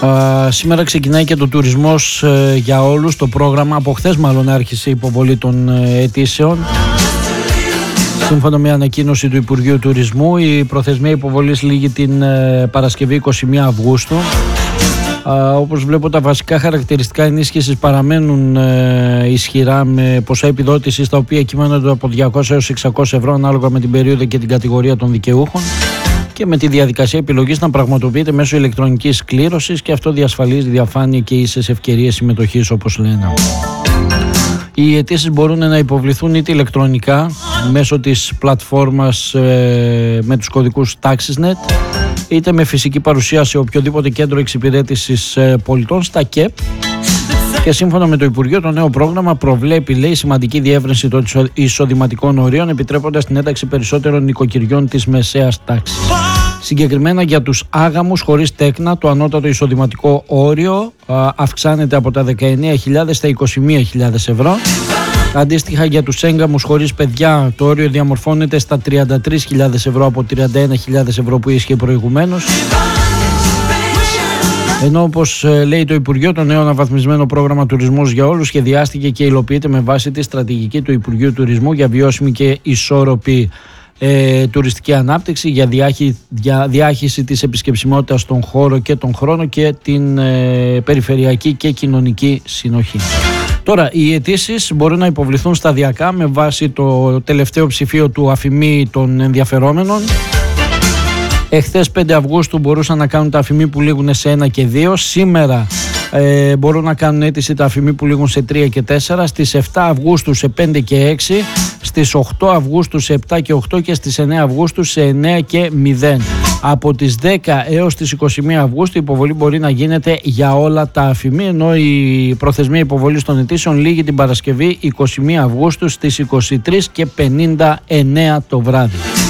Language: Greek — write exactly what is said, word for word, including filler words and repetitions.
Α, σήμερα ξεκινάει και το τουρισμός ε, για όλους το πρόγραμμα. Από χθες μάλλον άρχισε η υποβολή των ε, αιτήσεων. Σύμφωνα με ανακοίνωση του Υπουργείου Τουρισμού, η προθεσμία υποβολής λήγει την ε, Παρασκευή είκοσι μία Αυγούστου. Uh, όπως βλέπω, τα βασικά χαρακτηριστικά ενίσχυσης παραμένουν ε, ισχυρά, με ποσά επιδότησης τα οποία κυμαίνονται από διακόσια έως εξακόσια ευρώ ανάλογα με την περίοδο και την κατηγορία των δικαιούχων, και με τη διαδικασία επιλογής να πραγματοποιείται μέσω ηλεκτρονικής κλήρωσης, και αυτό διασφαλίζει διαφάνεια και ίσες ευκαιρίες συμμετοχής, όπως λένε. Οι αιτήσεις μπορούν να υποβληθούν είτε ηλεκτρονικά μέσω της πλατφόρμας ε, με τους κωδικούς TaxisNet, είτε με φυσική παρουσία σε οποιοδήποτε κέντρο εξυπηρέτησης ε, πολιτών στα ΚΕΠ. Και σύμφωνα με το Υπουργείο, το νέο πρόγραμμα προβλέπει, λέει, σημαντική διεύρυνση των εισοδηματικών ορίων, επιτρέποντας την ένταξη περισσότερων νοικοκυριών της μεσαίας τάξης. Συγκεκριμένα για τους άγαμους χωρίς τέκνα, το ανώτατο εισοδηματικό όριο α, αυξάνεται από τα δεκαεννέα χιλιάδες στα είκοσι μία χιλιάδες ευρώ. Αντίστοιχα, για τους έγκαμους χωρίς παιδιά, το όριο διαμορφώνεται στα τριάντα τρεις χιλιάδες ευρώ από τριάντα ένα χιλιάδες ευρώ που ίσχυε προηγουμένως. Ενώ, όπως λέει το Υπουργείο, το νέο αναβαθμισμένο πρόγραμμα Τουρισμός για Όλους σχεδιάστηκε και υλοποιείται με βάση τη στρατηγική του Υπουργείου Τουρισμού για βιώσιμη και ισόρροπη ε, τουριστική ανάπτυξη, για, διάχυ, για διάχυση της επισκεψιμότητας στον χώρο και τον χρόνο και την ε, περιφερειακή και κοινωνική συνοχή. Τώρα, οι αιτήσεις μπορούν να υποβληθούν σταδιακά με βάση το τελευταίο ψηφίο του αφημί των ενδιαφερόμενων. Εχθές πέντε Αυγούστου μπορούσαν να κάνουν τα αφημί που λήγουν σε ένα και δύο. Σήμερα ε, μπορούν να κάνουν αίτηση τα αφημί που λήγουν σε τρία και τέσσερα. Στις επτά Αυγούστου σε πέντε και έξι. Στις οκτώ Αυγούστου σε επτά και οκτώ. Και στις εννέα Αυγούστου σε εννέα και μηδέν. Από τις δέκα έως τις είκοσι μία Αυγούστου η υποβολή μπορεί να γίνεται για όλα τα αφημί, ενώ η προθεσμία υποβολής των αιτήσεων λήγει την Παρασκευή είκοσι μία Αυγούστου στις είκοσι τρεις και πενήντα εννέα το βράδυ.